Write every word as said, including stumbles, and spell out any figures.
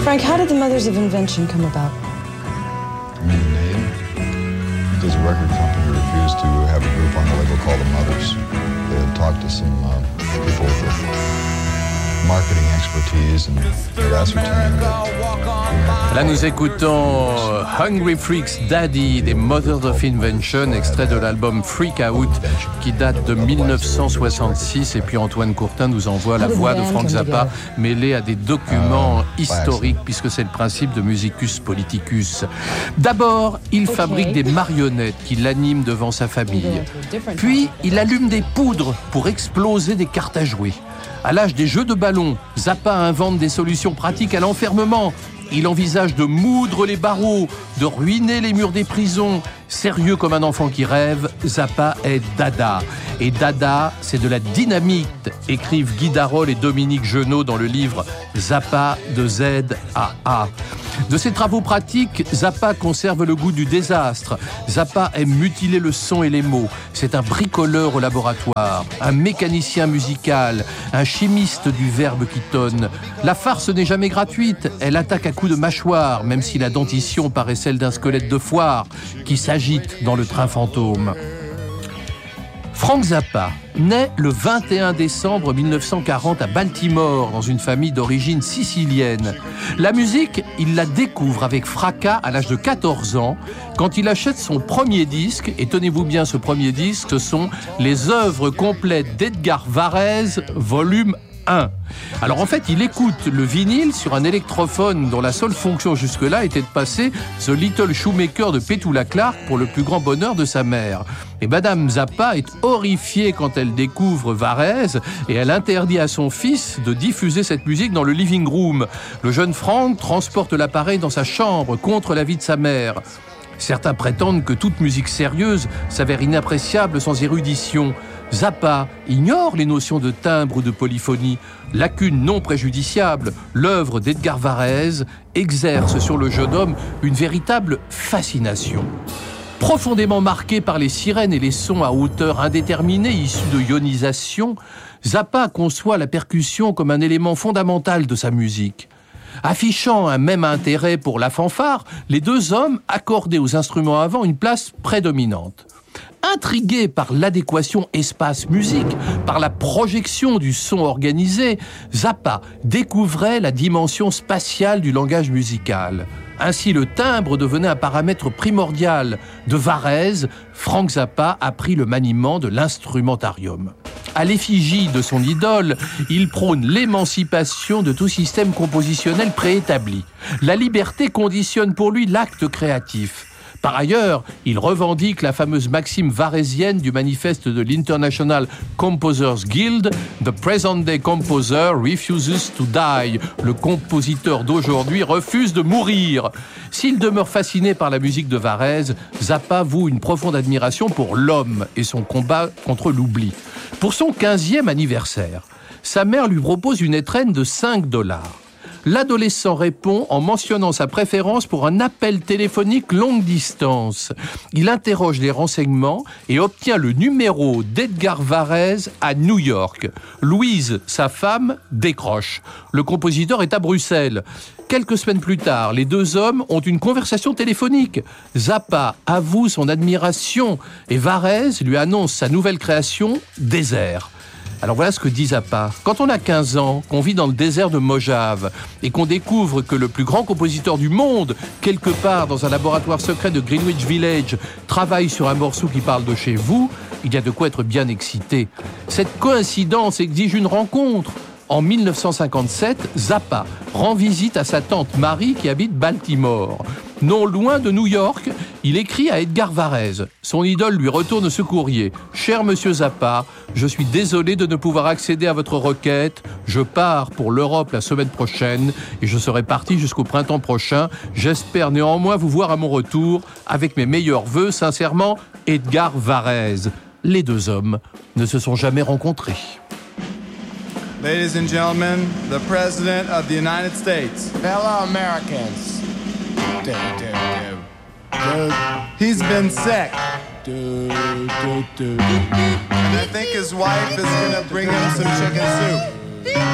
Frank, how did the Mothers of Invention come about? I mean, the name? Because the record company refused to have a group on the label called the Mothers. They had talked to some uh, people with marketing expertise and had ascertained that. Là, nous écoutons Hungry Freaks Daddy des Mothers of Invention, extrait de l'album Freak Out qui date de dix-neuf cent soixante-six. Et puis Antoine Courtin nous envoie la voix de Frank Zappa mêlée à des documents historiques, puisque c'est le principe de Musicus Politicus. D'abord, il fabrique des marionnettes qui l'animent devant sa famille. Puis, il allume des poudres pour exploser des cartes à jouer. À l'âge des jeux de ballon, Zappa invente des solutions pratiques à l'enfermement. Il envisage de moudre les barreaux, de ruiner les murs des prisons. Sérieux comme un enfant qui rêve, Zappa est Dada. Et Dada, c'est de la dynamite, écrivent Guy Darol et Dominique Genot dans le livre Zappa de Z à A. De ses travaux pratiques, Zappa conserve le goût du désastre. Zappa aime mutiler le son et les mots. C'est un bricoleur au laboratoire, un mécanicien musical, un chimiste du verbe qui tonne. La farce n'est jamais gratuite, elle attaque à coups de mâchoire, même si la dentition paraît celle d'un squelette de foire qui s'agite dans le train fantôme. Frank Zappa naît le vingt et un décembre mille neuf cent quarante à Baltimore, dans une famille d'origine sicilienne. La musique, il la découvre avec fracas à l'âge de quatorze ans, quand il achète son premier disque, et tenez-vous bien, ce premier disque, ce sont les œuvres complètes d'Edgar Varèse, volume un. Alors en fait, il écoute le vinyle sur un électrophone dont la seule fonction jusque-là était de passer The Little Shoemaker de Petula Clark pour le plus grand bonheur de sa mère. Et Madame Zappa est horrifiée quand elle découvre Varèse et elle interdit à son fils de diffuser cette musique dans le living room. Le jeune Frank transporte l'appareil dans sa chambre contre l'avis de sa mère. Certains prétendent que toute musique sérieuse s'avère inappréciable sans érudition. Zappa ignore les notions de timbre ou de polyphonie. Lacune non préjudiciable, l'œuvre d'Edgar Varèse exerce sur le jeune homme une véritable fascination. Profondément marqué par les sirènes et les sons à hauteur indéterminée issus de ionisation, Zappa conçoit la percussion comme un élément fondamental de sa musique. Affichant un même intérêt pour la fanfare, les deux hommes accordaient aux instruments à vent une place prédominante. Intrigué par l'adéquation espace-musique, par la projection du son organisé, Zappa découvrait la dimension spatiale du langage musical. Ainsi, le timbre devenait un paramètre primordial. De Varèse, Frank Zappa a pris le maniement de l'instrumentarium. À l'effigie de son idole, il prône l'émancipation de tout système compositionnel préétabli. La liberté conditionne pour lui l'acte créatif. Par ailleurs, il revendique la fameuse maxime varésienne du manifeste de l'International Composers Guild « The present-day composer refuses to die ». Le compositeur d'aujourd'hui refuse de mourir. S'il demeure fasciné par la musique de Varèse, Zappa voue une profonde admiration pour l'homme et son combat contre l'oubli. Pour son quinzième anniversaire, sa mère lui propose une étrenne de cinq dollars. L'adolescent répond en mentionnant sa préférence pour un appel téléphonique longue distance. Il interroge les renseignements et obtient le numéro d'Edgar Varèse à New York. Louise, sa femme, décroche. Le compositeur est à Bruxelles. Quelques semaines plus tard, les deux hommes ont une conversation téléphonique. Zappa avoue son admiration et Varèse lui annonce sa nouvelle création, Désert. Alors voilà ce que dit Zappa. Quand on a quinze ans, qu'on vit dans le désert de Mojave et qu'on découvre que le plus grand compositeur du monde, quelque part dans un laboratoire secret de Greenwich Village, travaille sur un morceau qui parle de chez vous, il y a de quoi être bien excité. Cette coïncidence exige une rencontre. En mille neuf cent cinquante-sept, Zappa rend visite à sa tante Marie qui habite Baltimore. Non loin de New York, il écrit à Edgar Varèse. Son idole lui retourne ce courrier. « Cher monsieur Zappa, je suis désolé de ne pouvoir accéder à votre requête. Je pars pour l'Europe la semaine prochaine et je serai parti jusqu'au printemps prochain. J'espère néanmoins vous voir à mon retour. Avec mes meilleurs vœux, sincèrement, Edgar Varèse. » Les deux hommes ne se sont jamais rencontrés. Ladies and gentlemen, the President of the United States. Fellow Americans. Do, do, do. He's been sick. Do, do, do. And I think his wife is gonna bring him some chicken soup.